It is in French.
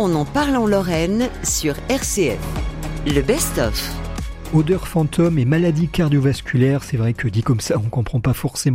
On en parle en Lorraine sur RCF. Le best-of. Odeur fantôme et maladie cardiovasculaire, c'est vrai que dit comme ça, on comprend pas forcément